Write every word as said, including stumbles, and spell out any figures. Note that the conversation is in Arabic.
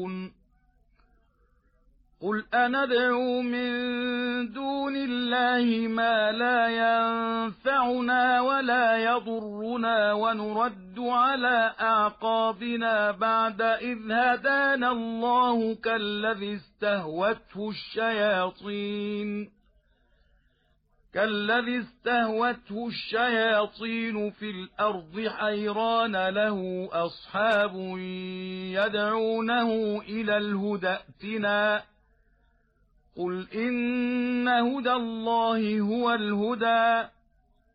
قل أندعو من دون الله ما لا ينفعنا ولا يضرنا ونرد على أعقابنا بعد إذ هدانا الله كالذي استهوته الشياطين كالذي استهوته الشياطين في الأرض حيران له أصحاب يدعونه إلى الهدى ائتنا قل إن هدى الله هو الهدى